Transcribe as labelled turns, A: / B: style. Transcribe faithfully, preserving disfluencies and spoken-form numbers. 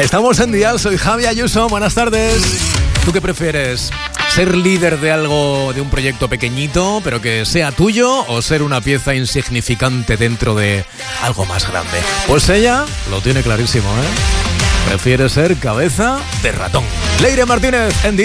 A: Estamos en Dial, soy Javi Ayuso, buenas tardes. ¿Tú qué prefieres? ¿Ser líder de algo, de un proyecto pequeñito, pero que sea tuyo, o ser una pieza insignificante dentro de algo más grande? Pues ella lo tiene clarísimo, ¿eh? Prefiere ser cabeza de ratón. Leire Martínez en Dial.